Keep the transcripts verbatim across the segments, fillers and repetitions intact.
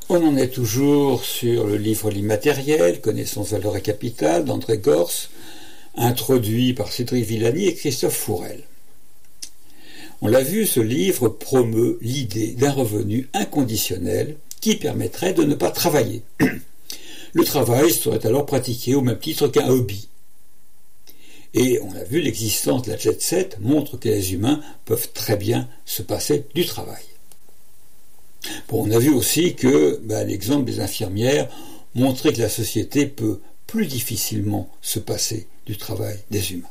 On en est toujours sur le livre L'immatériel, Connaissance, valeur et capital d'André Gorz, introduit par Cédric Villani et Christophe Fourel. On l'a vu, ce livre promeut l'idée d'un revenu inconditionnel qui permettrait de ne pas travailler. Le travail serait alors pratiqué au même titre qu'un hobby. Et on a vu, l'existence de la jet set montre que les humains peuvent très bien se passer du travail. Bon, on a vu aussi que ben, l'exemple des infirmières montrait que la société peut plus difficilement se passer du travail des humains.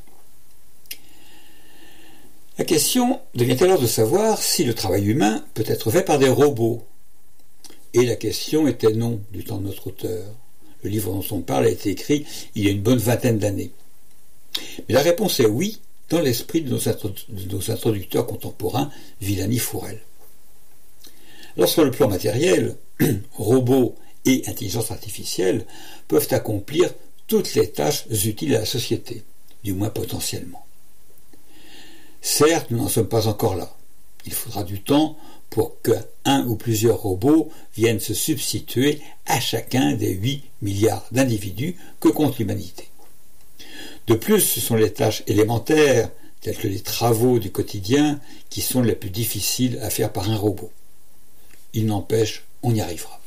La question devient alors de savoir si le travail humain peut être fait par des robots. Et la question était non du temps de notre auteur. Le livre dont on parle a été écrit il y a une bonne vingtaine d'années. Mais la réponse est oui, dans l'esprit de nos, introdu- de nos introducteurs contemporains, Villani-Fourel. Alors sur le plan matériel, robots et intelligence artificielle peuvent accomplir toutes les tâches utiles à la société, du moins potentiellement. Certes, nous n'en sommes pas encore là. Il faudra du temps pour qu'un ou plusieurs robots viennent se substituer à chacun des huit milliards d'individus que compte l'humanité. De plus, ce sont les tâches élémentaires, telles que les travaux du quotidien, qui sont les plus difficiles à faire par un robot. Il n'empêche, on y arrivera.